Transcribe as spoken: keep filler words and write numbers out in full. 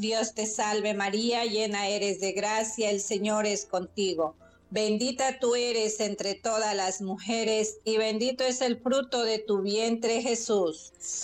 Dios te salve María, llena eres de gracia, el Señor es contigo. Bendita tú eres entre todas las mujeres y bendito es el fruto de tu vientre Jesús.